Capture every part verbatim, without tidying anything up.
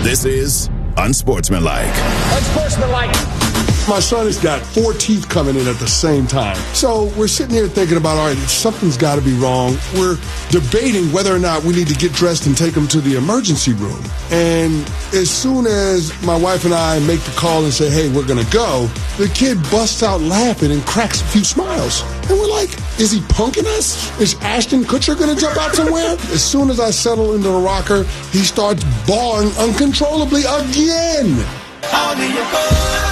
This is Unsportsmanlike. Unsportsmanlike. My son has got four teeth coming in at the same time. So we're sitting here thinking about, all right, something's got to be wrong. We're debating whether or not we need to get dressed and take him to the emergency room. And as soon as my wife and I make the call and say, hey, we're going to go, the kid busts out laughing and cracks a few smiles. And we're like, is he punking us? Is Ashton Kutcher going to jump out somewhere? As soon as I settle into the rocker, he starts bawling uncontrollably again. I'll be your boy.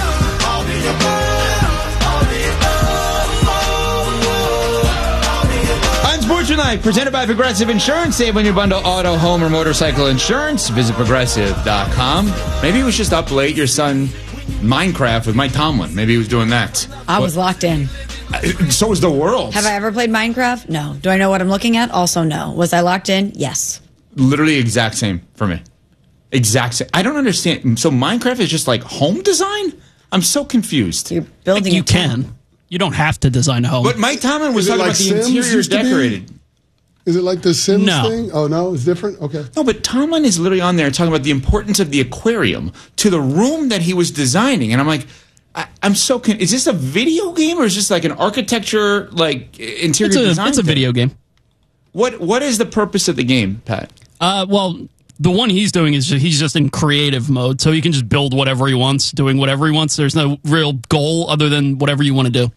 Unsportsmanlike, presented by Progressive Insurance. Save on your bundle auto, home, or motorcycle insurance. Visit progressive dot com. Maybe he was just up late, your son, Minecraft with Mike Tomlin. Maybe he was doing that. I was what? locked in. So was the world. Have I ever played Minecraft? No. Do I know what I'm looking at? Also, no. Was I locked in? Yes. Literally exact same for me. Exact same. I don't understand. So Minecraft is just like home design? I'm so confused. You're building you a town. can. You don't have to design a home. But Mike Tomlin was talking like about the Sims interior used to be? decorated. Is it like the Sims No. thing? Oh, no? It's different? Okay. No, but Tomlin is literally on there talking about the importance of the aquarium to the room that he was designing. And I'm like, I, I'm so con- is this a video game or is this like an architecture, like interior it's a, design? It's a thing? video game. What What is the purpose of the game, Pat? Uh, well, the one he's doing is just, he's just in creative mode, so he can just build whatever he wants, doing whatever he wants. There's no real goal other than whatever you want to do.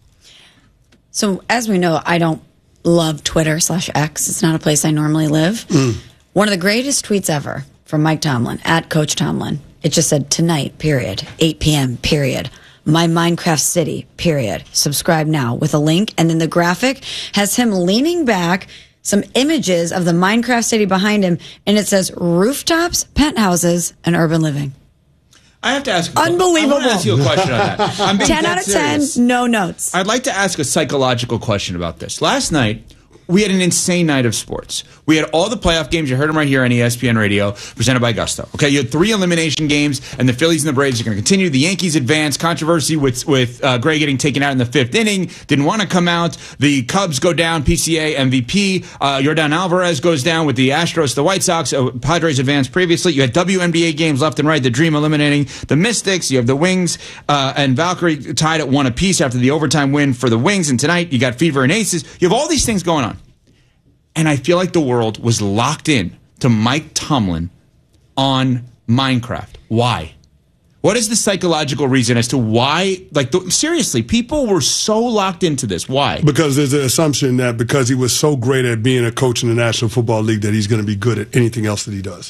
So, as we know, I don't love Twitter slash X. It's not a place I normally live. Mm. One of the greatest tweets ever from Mike Tomlin, at Coach Tomlin. It just said, tonight, period, eight p.m., period. My Minecraft City, period. Subscribe now with a link. And then the graphic has him leaning back, some images of the Minecraft City behind him, and it says rooftops, penthouses, and urban living. I have to ask. Unbelievable. I want to ask you a question on that. I'm being ten dead out of serious. ten, no notes. I'd like to ask a psychological question about this. Last night, we had an insane night of sports. We had all the playoff games. You heard them right here on E S P N Radio, presented by Gusto. Okay, you had three elimination games, and the Phillies and the Braves are going to continue. The Yankees advance. Controversy with with uh, Gray getting taken out in the fifth inning. Didn't want to come out. The Cubs go down. P C A M V P. Uh, Yordan Alvarez goes down with the Astros, the White Sox. Uh, Padres advanced previously. You had W N B A games left and right. The Dream eliminating the Mystics. You have the Wings uh, and Valkyrie tied at one apiece after the overtime win for the Wings. And tonight, you got Fever and Aces. You have all these things going on. And I feel like the world was locked in to Mike Tomlin on Minecraft. Why? What is the psychological reason as to why, like, the, seriously, people were so locked into this. Why? Because there's an assumption that because he was so great at being a coach in the National Football League that he's going to be good at anything else that he does.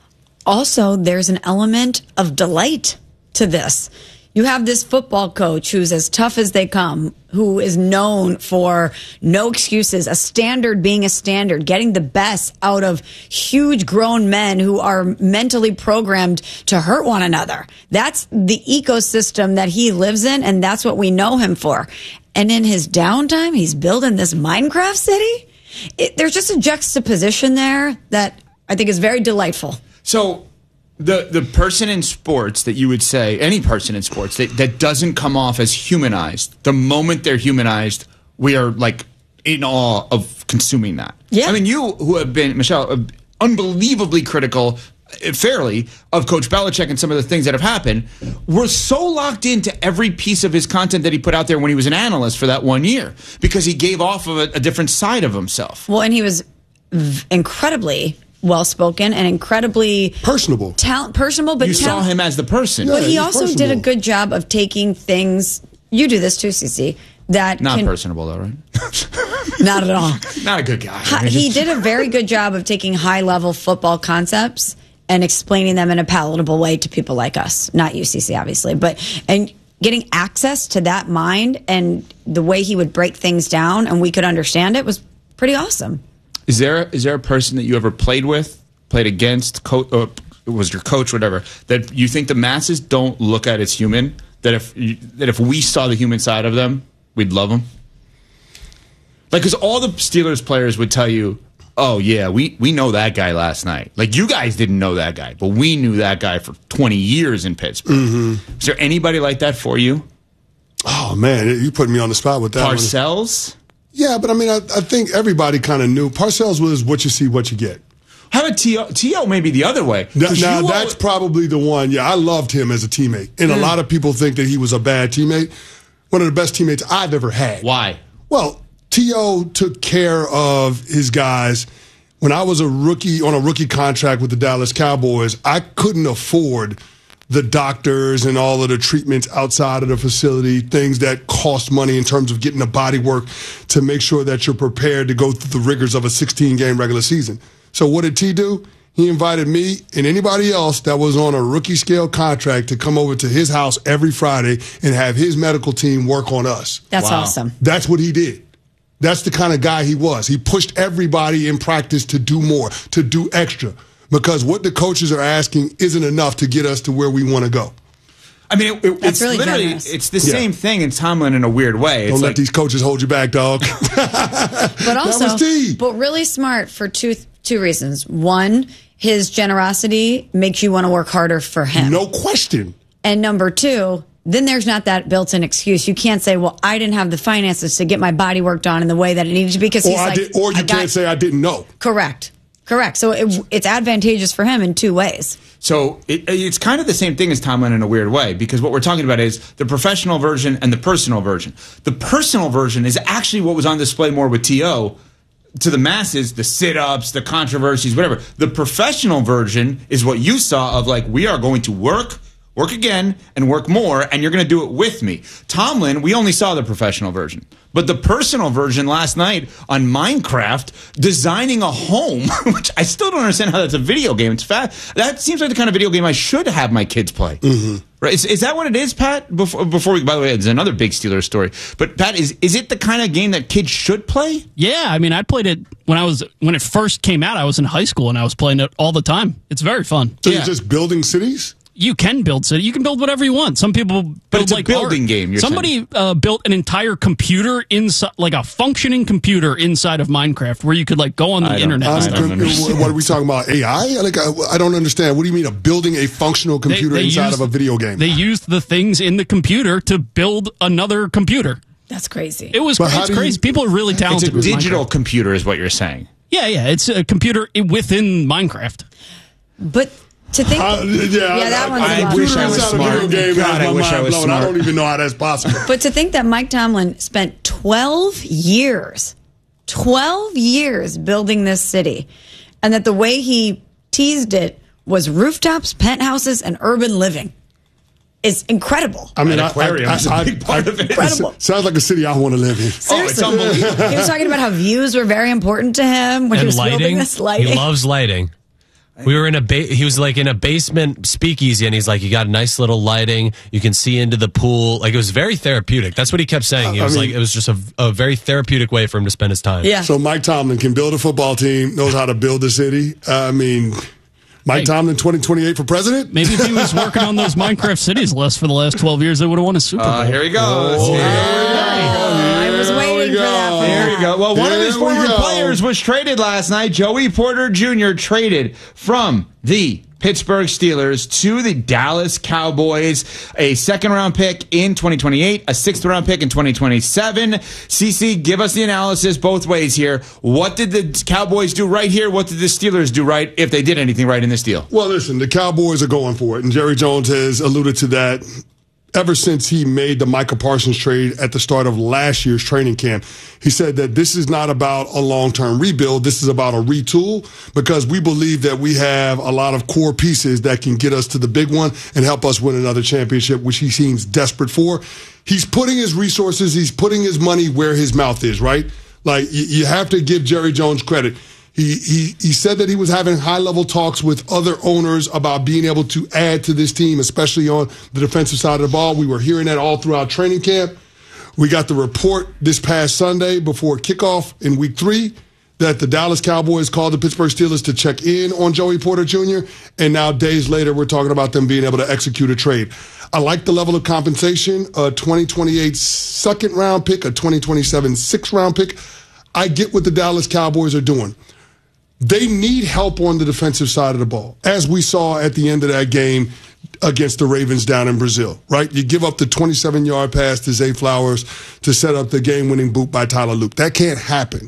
Also, there's an element of delight to this. You have this football coach who's as tough as they come, who is known for no excuses, a standard being a standard, getting the best out of huge grown men who are mentally programmed to hurt one another. That's the ecosystem that he lives in, and that's what we know him for. And in his downtime, he's building this Minecraft city. It, there's just a juxtaposition there that I think is very delightful. So the the person in sports that you would say, any person in sports that, that doesn't come off as humanized, the moment they're humanized, we are like in awe of consuming that. Yeah. I mean, you who have been, Michelle, uh, unbelievably critical, uh, fairly, of Coach Belichick and some of the things that have happened, were so locked into every piece of his content that he put out there when he was an analyst for that one year because he gave off of a, a different side of himself. Well, and he was v- incredibly well-spoken and incredibly personable, talent, personable. But you talent, saw him as the person, but yeah, he also personable. did a good job of taking things. You do this too, Cece. That not can, personable though, right? Not at all. Not a good guy. Hi, he did a very good job of taking high-level football concepts and explaining them in a palatable way to people like us. Not you, Cece, obviously, but and getting access to that mind and the way he would break things down, and we could understand it, was pretty awesome. Is there is there a person that you ever played with, played against, co- or was your coach, whatever, that you think the masses don't look at as human? That if you, that if we saw the human side of them, we'd love them? Like, because all the Steelers players would tell you, oh, yeah, we, we know that guy last night. Like, you guys didn't know that guy, but we knew that guy for twenty years in Pittsburgh. Mm-hmm. Is there anybody like that for you? Oh, man, you put me on the spot with that Parcells? One. Yeah, but I mean, I, I think everybody kind of knew. Parcells was what you see, what you get. How about T O? T O maybe the other way. Now, 'Cause now you that's all- probably the one. Yeah, I loved him as a teammate. And a lot of people think that he was a bad teammate. One of the best teammates I've ever had. Why? Well, T O took care of his guys. When I was a rookie on a rookie contract with the Dallas Cowboys, I couldn't afford the doctors and all of the treatments outside of the facility, things that cost money in terms of getting the body work to make sure that you're prepared to go through the rigors of a sixteen-game regular season. So what did T do? He invited me and anybody else that was on a rookie scale contract to come over to his house every Friday and have his medical team work on us. That's Wow. awesome. That's what he did. That's the kind of guy he was. He pushed everybody in practice to do more, to do extra, because what the coaches are asking isn't enough to get us to where we want to go. I mean, it, it, That's it's really literally generous. it's the Yeah. same thing in Tomlin in a weird way. It's Don't let like, these coaches hold you back, dog. But also, was T. but really smart for two two reasons. One, his generosity makes you want to work harder for him. No question. And number two, then there's not that built-in excuse. You can't say, "Well, I didn't have the finances to get my body worked on in the way that it needed to," because Or he's I like, did, or you I got- can't say I didn't know. correct, correct. So it, it's advantageous for him in two ways. So it, it's kind of the same thing as Tomlin in a weird way, because what we're talking about is the professional version and the personal version. The personal version is actually what was on display more with T O to the masses, the sit-ups, the controversies, whatever. The professional version is what you saw of, like, we are going to work, work again, and work more, and you're going to do it with me. Tomlin, we only saw the professional version. But the personal version last night on Minecraft, designing a home, which I still don't understand how that's a video game. It's fat. That seems like the kind of video game I should have my kids play. Mm-hmm. Right? Is, is that what it is, Pat? Before, before we, by the way, it's another big Steelers story. But Pat, is is it the kind of game that kids should play? Yeah, I mean, I played it when I was when it first came out. I was in high school and I was playing it all the time. It's very fun. So Yeah. you're just building cities? You can build city. You can build whatever you want. Some people build But it's a like building art. game, you're Somebody uh, built an entire computer inside, like a functioning computer inside of Minecraft, where you could like go on the I don't- internet. I and I'm stuff. don't con- understand. what are we talking about? A I? Like, I, I don't understand. What do you mean a building a functional They- computer they inside used- of a video game? They used the things in the computer to build another computer. That's crazy. It was But how it's do you- crazy. People are really It's a talented. with digital Minecraft. computer is what you're saying. Yeah, yeah. It's a computer i- within Minecraft. But to think, Uh, yeah, yeah, that I, one's I, a lot. wish I computer was inside smart. a video game God, has I my wish I mind was blown. smart. I don't even know how that's possible. But to think that Mike Tomlin spent twelve years, twelve years building this city, and that the way he teased it was rooftops, penthouses, and urban living is incredible. I mean, An I- aquarium I, is a I, big part I- of it. Incredible. Sounds like a city I want to live in. Oh, it's Seriously. unbelievable. He was talking about how views were very important to him when he And was building lighting. this lighting. He loves lighting. We were in a ba- he was like in a basement speakeasy, and he's like, you got nice little lighting. You can see into the pool. Like, it was very therapeutic. That's what he kept saying. He I was mean- like, it was just a, a very therapeutic way for him to spend his time. yeah. So Mike Tomlin can build a football team, knows how to build a city. I mean, Mike Hey. Tomlin twenty twenty-eight for president? Maybe if he was working on those Minecraft cities lists for the last twelve years, they would have won a Super Bowl. Uh, here he goes. Here I was waiting for that. from There that. you go. Well, one of Here his we former go. players was traded last night. Joey Porter Junior traded from the Pittsburgh Steelers to the Dallas Cowboys. A second round pick in twenty twenty-eight, a sixth round pick in twenty twenty-seven. C C, give us the analysis both ways here. What did the Cowboys do right here? What did the Steelers do right, if they did anything right in this deal? Well, listen, the Cowboys are going for it, and Jerry Jones has alluded to that ever since he made the Micah Parsons trade at the start of last year's training camp. He said that this is not about a long-term rebuild. This is about a retool, because we believe that we have a lot of core pieces that can get us to the big one and help us win another championship, which he seems desperate for. He's putting his resources, he's putting his money where his mouth is, right? Like, you, you have to give Jerry Jones credit. He, he he said that he was having high-level talks with other owners about being able to add to this team, especially on the defensive side of the ball. We were hearing that all throughout training camp. We got the report this past Sunday before kickoff in week three that the Dallas Cowboys called the Pittsburgh Steelers to check in on Joey Porter Junior And now, days later, we're talking about them being able to execute a trade. I like the level of compensation, a twenty twenty-eight second-round pick, a twenty twenty-seven sixth-round pick. I get what the Dallas Cowboys are doing. They need help on the defensive side of the ball, as we saw at the end of that game against the Ravens down in Brazil, right? You give up the twenty-seven-yard pass to Zay Flowers to set up the game-winning boot by Tyler Luke. That can't happen.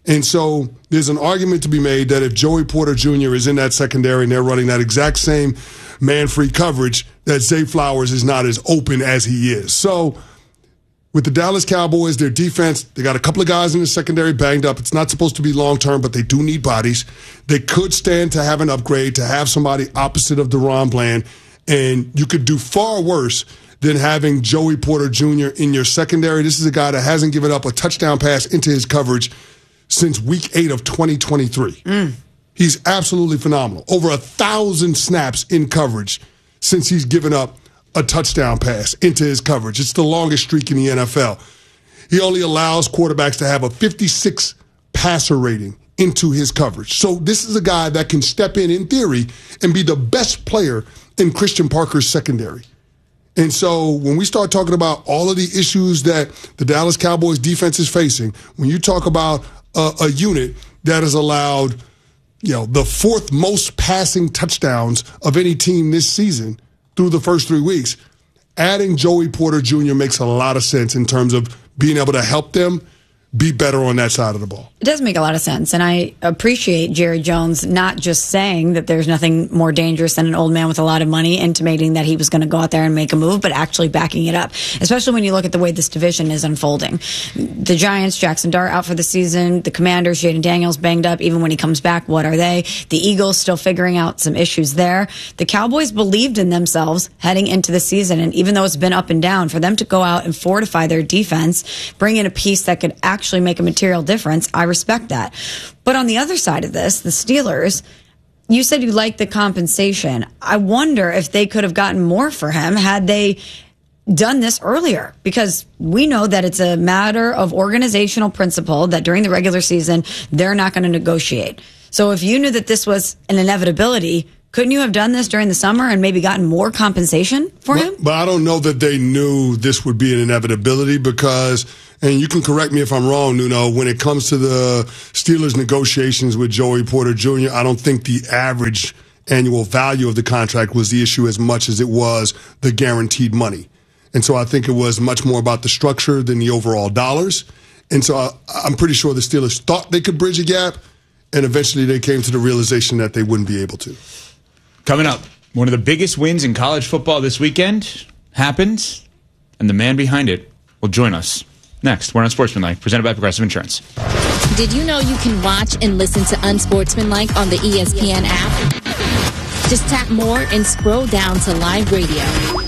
And so there's an argument to be made that if Joey Porter Junior is in that secondary and they're running that exact same man-free coverage, that Zay Flowers is not as open as he is. So with the Dallas Cowboys, their defense, they got a couple of guys in the secondary banged up. It's not supposed to be long-term, but they do need bodies. They could stand to have an upgrade, to have somebody opposite of DaRon Bland, and you could do far worse than having Joey Porter Junior in your secondary. This is a guy that hasn't given up a touchdown pass into his coverage since week eight of twenty twenty-three. Mm. He's absolutely phenomenal. Over a thousand snaps in coverage since he's given up a touchdown pass into his coverage. It's the longest streak in the N F L. He only allows quarterbacks to have a fifty-six passer rating into his coverage. So this is a guy that can step in, in theory, and be the best player in Christian Parker's secondary. And so when we start talking about all of the issues that the Dallas Cowboys defense is facing, when you talk about a, a unit that has allowed, you know, the fourth most passing touchdowns of any team this season through the first three weeks, adding Joey Porter Junior makes a lot of sense in terms of being able to help them be better on that side of the ball. It does make a lot of sense, and I appreciate Jerry Jones not just saying that there's nothing more dangerous than an old man with a lot of money intimating that he was going to go out there and make a move, but actually backing it up, especially when you look at the way this division is unfolding. The Giants, Jackson Dart out for the season. The Commanders, Jaden Daniels banged up. Even when he comes back, what are they? The Eagles still figuring out some issues there. The Cowboys believed in themselves heading into the season, and even though it's been up and down, for them to go out and fortify their defense, bring in a piece that could actually make a material difference, I respect that. But on the other side of this, the Steelers, you said you liked the compensation. I wonder if they could have gotten more for him had they done this earlier, because we know that it's a matter of organizational principle that during the regular season, they're not going to negotiate. So if you knew that this was an inevitability, couldn't you have done this during the summer and maybe gotten more compensation for but, him? But I don't know that they knew this would be an inevitability because, and you can correct me if I'm wrong, Nuno, when it comes to the Steelers negotiations with Joey Porter Junior, I don't think the average annual value of the contract was the issue as much as it was the guaranteed money. And so I think it was much more about the structure than the overall dollars. And so I, I'm pretty sure the Steelers thought they could bridge a gap, and eventually they came to the realization that they wouldn't be able to. Coming up, one of the biggest wins in college football this weekend happened, and the man behind it will join us next. We're on Sportsmanlike, presented by Progressive Insurance. Did you know you can watch and listen to Unsportsmanlike on the E S P N app? Just tap more and scroll down to live radio.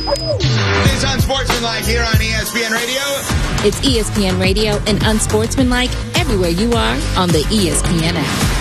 It's Unsportsmanlike here on E S P N Radio. It's E S P N Radio and Unsportsmanlike everywhere you are on the E S P N app.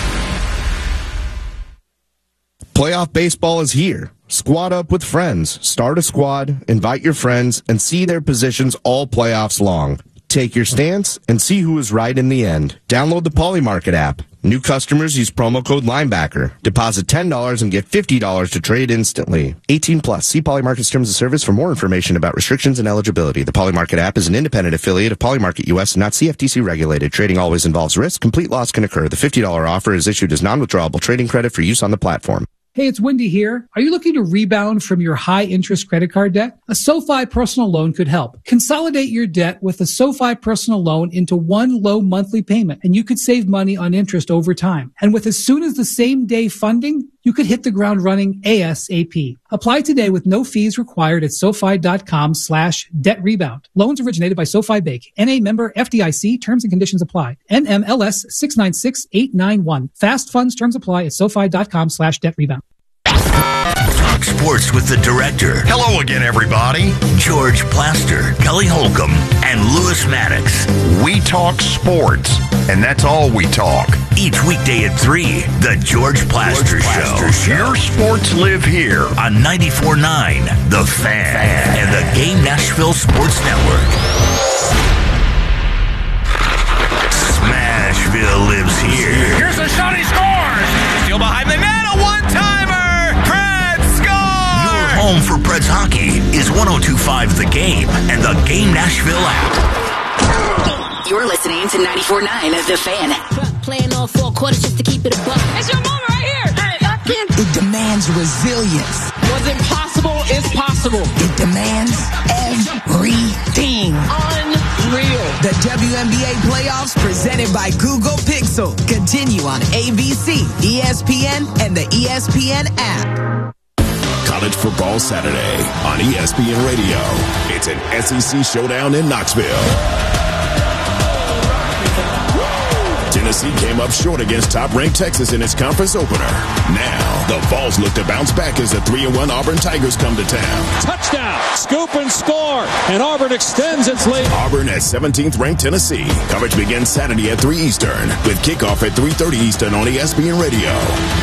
Playoff baseball is here. Squad up with friends. Start a squad, invite your friends, and see their positions all playoffs long. Take your stance and see who is right in the end. Download the Polymarket app. New customers use promo code Linebacker. Deposit ten dollars and get fifty dollars to trade instantly. eighteen plus. See Polymarket's terms of service for more information about restrictions and eligibility. The Polymarket app is an independent affiliate of Polymarket U S and not C F T C regulated. Trading always involves risk. Complete loss can occur. The fifty dollars offer is issued as non-withdrawable trading credit for use on the platform. Hey, it's Wendy here. Are you looking to rebound from your high-interest credit card debt? A SoFi personal loan could help. Consolidate your debt with a SoFi personal loan into one low monthly payment, and you could save money on interest over time. And with as soon as the same day funding, you could hit the ground running ASAP. Apply today with no fees required at SoFi.com slash debt rebound. Loans originated by SoFi Bank. N A member F D I C. Terms and conditions apply. N M L S six nine six eight nine one. Fast funds terms apply at SoFi.com slash debt rebound. Talk sports with the director. Hello again, everybody. George Plaster, Kelly Holcomb, and Lewis Maddox. We talk sports, and that's all we talk. Each weekday at three, the George Plaster, George Plaster Show. Show. Your sports live here on ninety-four point nine, The Fan, Fan, and the Game Nashville Sports Network. Smashville lives here. Here's a shot, he scores! Steal behind the net, a one-timer! Home for Preds hockey is one oh two point five The Game and the Game Nashville app. You're listening to ninety-four point nine The Fan. Playing all four quarters just to keep it a buck. It's your moment right here. It demands resilience. What's impossible is possible. It demands everything. On real. The W N B A playoffs presented by Google Pixel continue on A B C, E S P N, and the E S P N app. College Football Saturday on E S P N Radio. It's an S E C showdown in Knoxville. Tennessee came up short against top-ranked Texas in its conference opener. Now, the Vols look to bounce back as the three and one Auburn Tigers come to town. Touchdown, scoop and score, and Auburn extends its lead. Auburn at seventeenth-ranked Tennessee. Coverage begins Saturday at three Eastern, with kickoff at three thirty Eastern on E S P N Radio.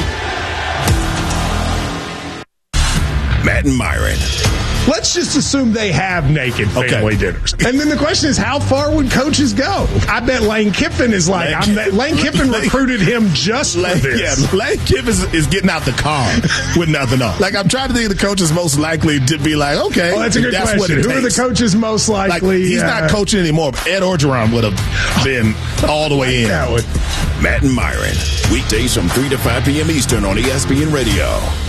Matt and Myron. Let's just assume they have naked family Okay. dinners. And then the question is, how far would coaches go? I bet Lane Kiffin is like, Lane, I'm that, Lane Kiffin recruited him just Lane, for this. Yeah, Lane Kiffin is, is getting out the car with nothing on. Like, I'm trying to think of the coaches most likely to be like, okay. Oh, that's a good that's question. What it Who are the takes. coaches most Like, likely? he's uh, not coaching anymore. Ed Orgeron would have been all the way in. That would. Matt and Myron. Weekdays from three to five p.m. Eastern on E S P N Radio.